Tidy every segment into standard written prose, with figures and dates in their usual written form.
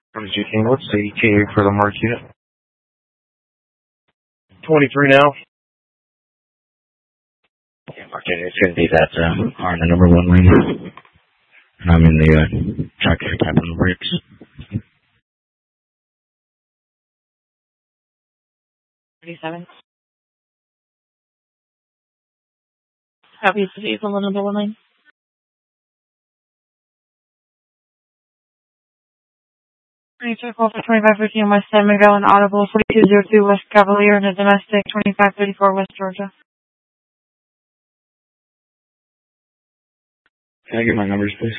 From GK, what's the ETA for the Mark unit? 23 now. Yeah, Mark unit, it's going to be that car in the number 1 lane. And I'm in the track here tapping the brakes. 37. Copy the vehicle on number 1 lane. 22 call for 2515 West San Miguel and Audible 4202 West Cavalier and a domestic 2534 West Georgia. Can I get my numbers, please?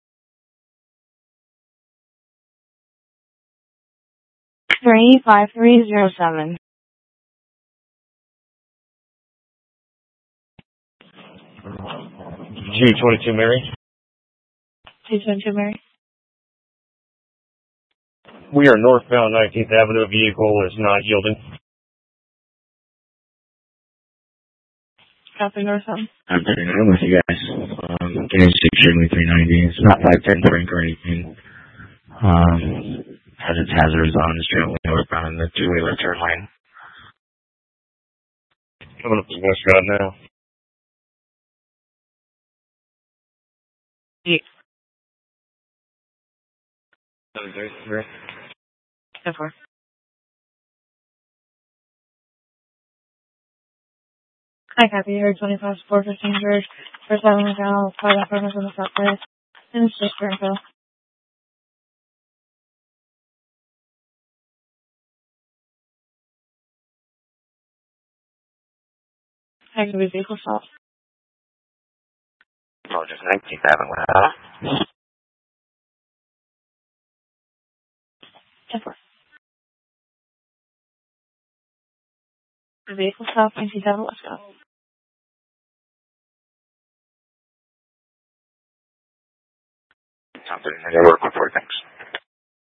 Three 5307. G22 Mary. G22 Mary. We are northbound 19th Avenue. Vehicle is not yielding. Copy northbound. I'm with you guys. Getting 6 Shirley 390. It's not 510 Frank or anything. Has its hazards on. It's traveling northbound in the two-way left turn lane. Coming up to Westcott now. Yeah. 733. 10-4. I copy here, 25 415 George. First having a channel, 5 apartments on the south side. And it's just Springfield. I can be vehicle stop. Oh, just 19th Avenue. 10-4. The vehicle stop, 19th Avenue, let's go. Something in the work report, thanks.